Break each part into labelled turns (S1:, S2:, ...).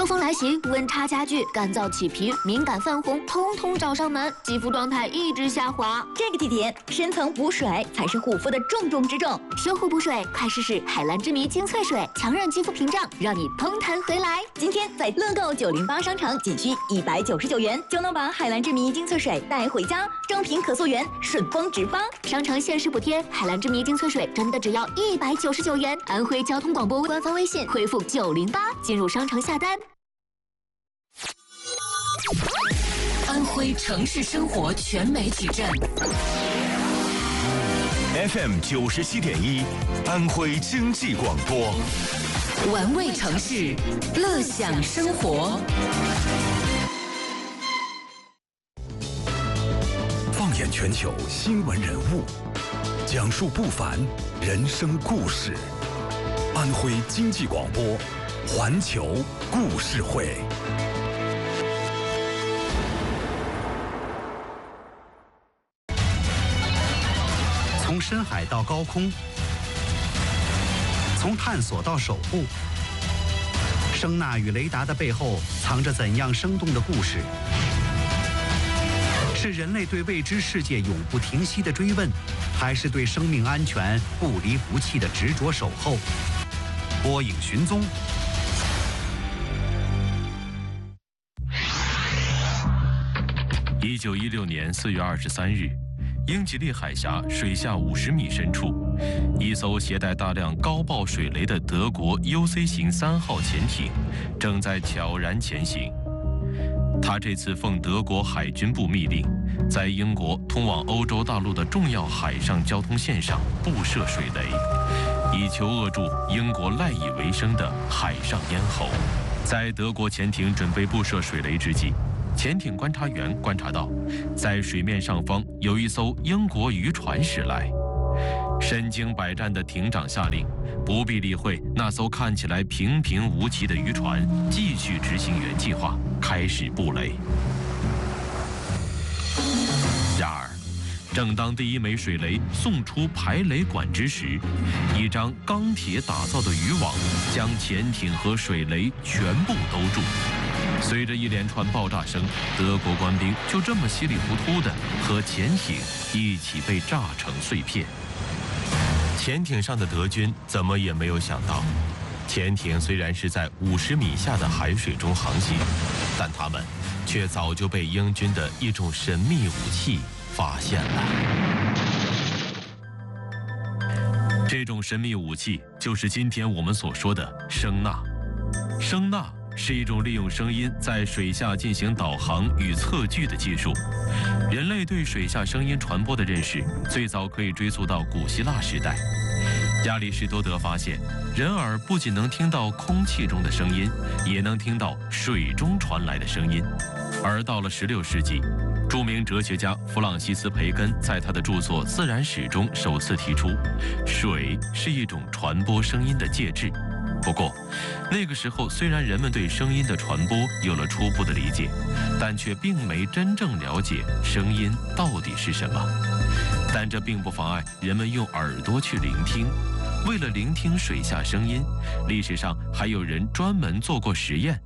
S1: 风来袭，温差加剧，干燥起皮，敏感泛红，通通找上门，肌肤状态一直下滑。
S2: 这个季节，深层补水才是护肤的重中之重。
S1: 修护补水，快试试海蓝之谜精粹水，强韧肌肤屏障，让你嘭弹回来。
S2: 今天在乐购908商城，仅需199元就能把海蓝之谜精粹水带回家，正品可溯源，顺丰直发。
S1: 商城限时补贴，海蓝之谜精粹水真的只要199元。安徽交通广播官方微信回复908进入商城下单。
S3: 安徽城市生活全媒体站
S4: FM 97.1，安徽经济广播，
S3: 玩味城市，乐享生活。
S5: 放眼全球新闻人物，讲述不凡人生故事。安徽经济广播，环球故事会。
S6: 从深海到高空，从探索到守护，声呐与雷达的背后藏着怎样生动的故事？是人类对未知世界永不停息的追问，还是对生命安全不离不弃的执着守候？播影寻踪。
S7: 1916年4月23日，英吉利海峡水下50米深处，一艘携带大量高爆水雷的德国 UC 型3号潜艇正在悄然前行。他这次奉德国海军部密令，在英国通往欧洲大陆的重要海上交通线上布设水雷，以求扼住英国赖以为生的海上咽喉。在德国潜艇准备布设水雷之际，潜艇观察员观察到，在水面上方有一艘英国渔船驶来。身经百战的艇长下令，不必理会那艘看起来平平无奇的渔船，继续执行原计划，开始布雷。然而，正当第一枚水雷送出排雷管之时，一张钢铁打造的渔网将潜艇和水雷全部兜住。随着一连串爆炸声，德国官兵就这么稀里糊涂的和潜艇一起被炸成碎片。潜艇上的德军怎么也没有想到，潜艇虽然是在50米下的海水中航行，但他们却早就被英军的一种神秘武器发现了。这种神秘武器就是今天我们所说的声呐。声呐是一种利用声音在水下进行导航与测距的技术。人类对水下声音传播的认识最早可以追溯到古希腊时代。亚里士多德发现，人耳不仅能听到空气中的声音，也能听到水中传来的声音。而到了16世纪，著名哲学家弗朗西斯·培根在他的著作《自然史》中首次提出，水是一种传播声音的介质。不过，那个时候虽然人们对声音的传播有了初步的理解，但却并没真正了解声音到底是什么。但这并不妨碍人们用耳朵去聆听。为了聆听水下声音，历史上还有人专门做过实验。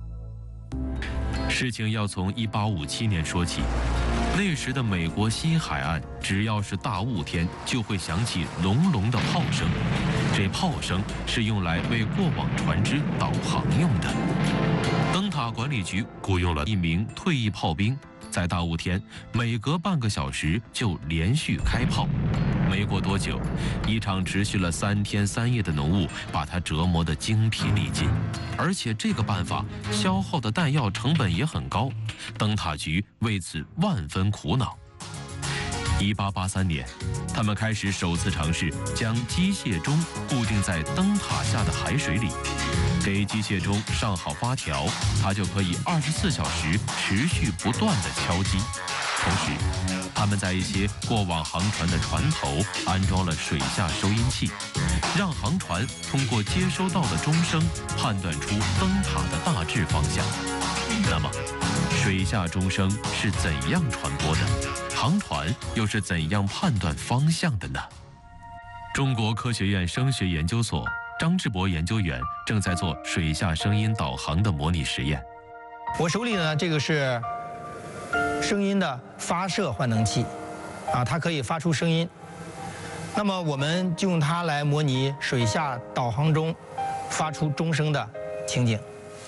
S7: 事情要从1857年说起。那时的美国西海岸，只要是大雾天，就会响起隆隆的炮声。这炮声是用来为过往船只导航用的。灯塔管理局雇佣了一名退役炮兵，在大雾天，每隔半个小时就连续开炮。没过多久，一场持续了3天3夜的浓雾把他折磨得精疲力尽，而且这个办法消耗的弹药成本也很高，灯塔局为此万分苦恼。1883年，他们开始首次尝试将机械钟固定在灯塔下的海水里，给机械钟上好发条，它就可以24小时持续不断地敲击。同时，他们在一些过往航船的船头安装了水下收音器，让航船通过接收到的钟声判断出灯塔的大致方向。那么，水下钟声是怎样传播的？航船又是怎样判断方向的呢？中国科学院声学研究所张志博研究员正在做水下声音导航的模拟实验。
S8: 我手里呢，这个是声音的发射换能器，它可以发出声音。那么我们就用它来模拟水下导航中发出钟声的情景。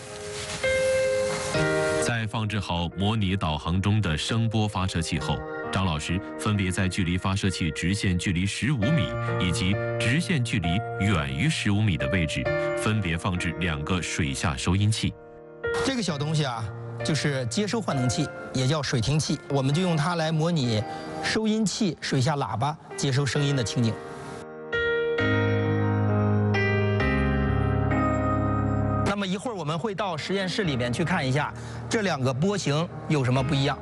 S7: 在放置好模拟导航中的声波发射器后，张老师分别在距离发射器直线距离15米以及直线距离远于15米的位置，分别放置2个水下收音器。
S8: 这个小东西啊，就是接收换能器，也叫水听器。我们就用它来模拟收音器水下喇叭接收声音的情景。那么一会儿我们会到实验室里面去看一下这2个波形有什么不一样。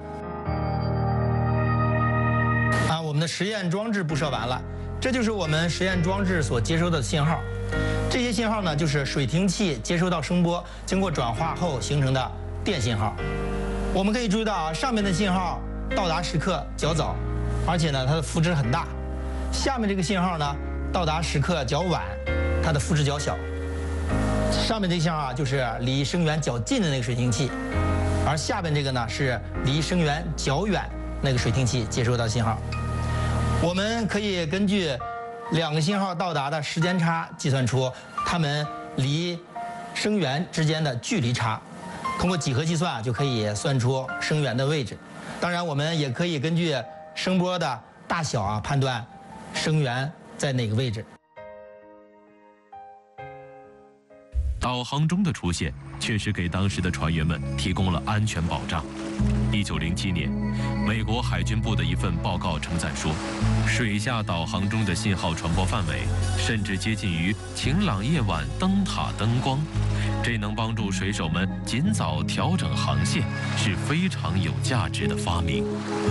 S8: 我们的实验装置布设完了，这就是我们实验装置所接收的信号。这些信号呢，就是水听器接收到声波，经过转化后形成的电信号。我们可以注意到啊，上面的信号到达时刻较早，而且呢它的幅值很大；下面这个信号呢到达时刻较晚，它的幅值较小。上面这个信号啊，就是离声源较近的那个水听器，而下边这个呢是离声源较远那个水听器接收到信号。我们可以根据2个信号到达的时间差计算出它们离声源之间的距离差，通过几何计算就可以算出声源的位置。当然，我们也可以根据声波的大小判断声源在哪个位置。
S7: 导航钟的出现确实给当时的船员们提供了安全保障。1907年，美国海军部的一份报告称赞说，水下导航中的信号传播范围甚至接近于晴朗夜晚灯塔灯光，这能帮助水手们尽早调整航线，是非常有价值的发明。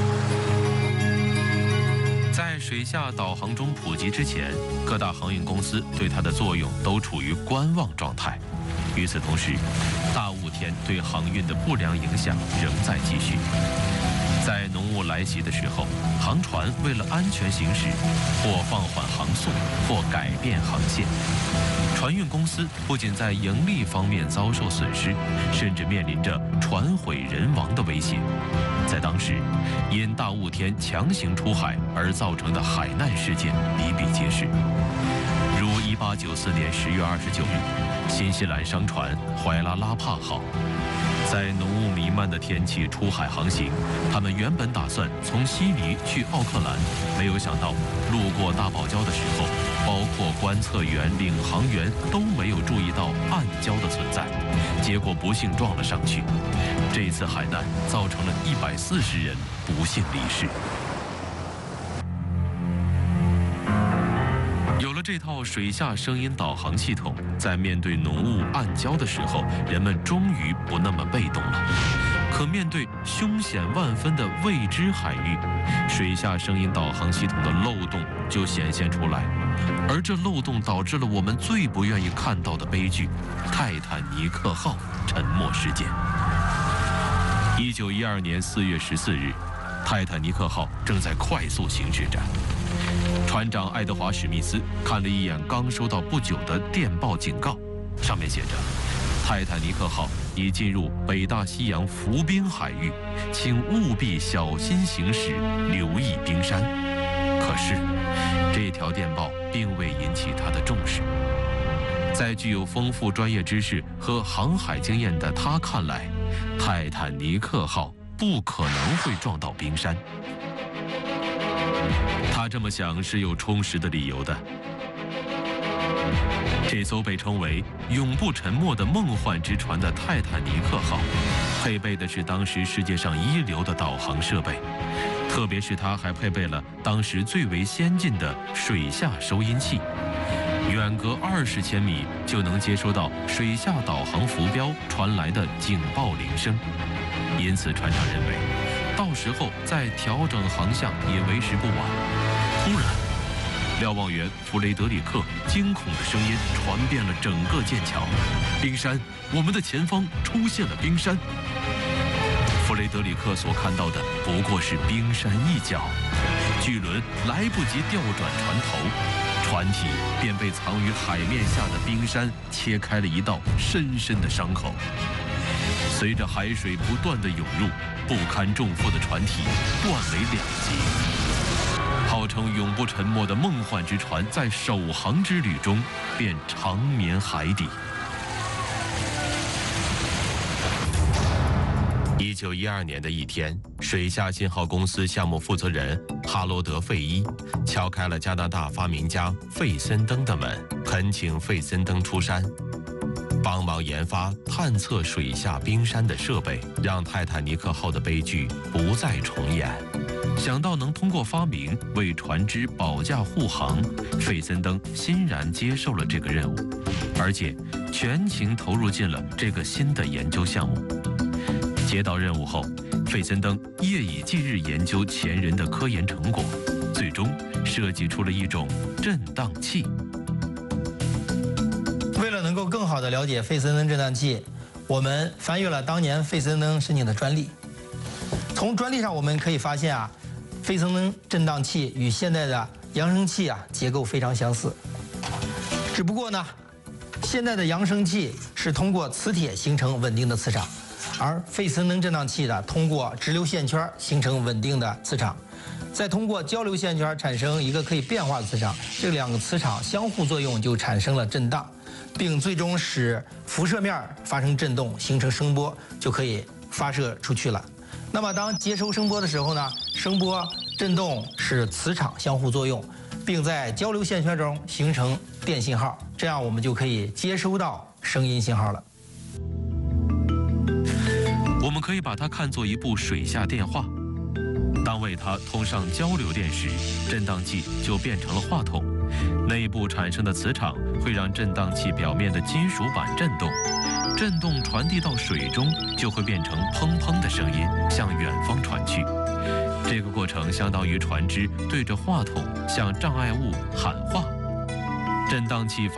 S7: 在水下导航钟普及之前，各大航运公司对它的作用都处于观望状态。与此同时，大雾天对航运的不良影响仍在继续。在浓雾来袭的时候，航船为了安全行驶，或放缓航速，或改变航线。船运公司不仅在盈利方面遭受损失，甚至面临着船毁人亡的威胁。在当时，因大雾天强行出海而造成的海难事件比比皆是。如1894年10月29日，新西兰商船怀拉拉帕号在浓雾弥漫的天气出海航行，他们原本打算从悉尼去奥克兰，没有想到路过大堡礁的时候，包括观测员、领航员都没有注意到暗礁的存在，结果不幸撞了上去。这次海难造成了140人不幸离世。有了这套水下声音导航系统，在面对浓雾暗礁的时候，人们终于不那么被动了。可面对凶险万分的未知海域，水下声音导航系统的漏洞就显现出来，而这漏洞导致了我们最不愿意看到的悲剧——泰坦尼克号沉没事件。1912年4月14日，泰坦尼克号正在快速行驶着。船长爱德华·史密斯看了一眼刚收到不久的电报警告，上面写着：泰坦尼克号已进入北大西洋浮冰海域，请务必小心行驶，留意冰山。可是，这条电报并未引起他的重视。在具有丰富专业知识和航海经验的他看来，泰坦尼克号不可能会撞到冰山。他这么想是有充实的理由的。这艘被称为永不沉没的梦幻之船的泰坦尼克号，配备的是当时世界上一流的导航设备，特别是它还配备了当时最为先进的水下收音器，远隔20千米就能接收到水下导航浮标传来的警报铃声。因此，船长认为，到时候再调整航向也为时不晚。突然，瞭望员弗雷德里克惊恐的声音传遍了整个剑桥：冰山！我们的前方出现了冰山！弗雷德里克所看到的不过是冰山一角，巨轮来不及调转船头， 船体便被藏于海面下的冰山切开了一道深深的伤口。随着海水不断的涌入，不堪重负的船体断为两截。号称永不沉没的梦幻之船，在首航之旅中便长眠海底。1912年的一天，水下信号公司项目负责人哈罗德·费伊敲开了加拿大发明家费森登的门，恳请费森登出山，帮忙研发探测水下冰山的设备，让泰坦尼克号的悲剧不再重演。想到能通过发明为船只保驾护航，费森登欣然接受了这个任务，而且全情投入进了这个新的研究项目。接到任务后，费森登夜以继日研究前人的科研成果，最终设计出了一种震荡器。
S8: 为了能够更好地了解费森登震荡器，我们翻阅了当年费森登申请的专利。从专利上我们可以发现啊，费森登震荡器与现在的扬声器结构非常相似，只不过呢，现在的扬声器是通过磁铁形成稳定的磁场，而费森登震荡器呢，通过直流线圈形成稳定的磁场，再通过交流线圈产生一个可以变化的磁场，这两个磁场相互作用就产生了震荡，并最终使辐射面发生震动，形成声波，就可以发射出去了。那么当接收声波的时候呢，声波震动使磁场相互作用，并在交流线圈中形成电信号，这样我们就可以接收到声音信号了。
S7: 我们可以把它看作一部水下电话。当为它通上交流电时，震荡器就变成了话筒，内部产生的磁场会让震荡器表面的金属板震动，震动传递到水中就会变成砰砰的声音，向远方传去。这个过程相当于船只对着话筒向障碍物喊话。震荡器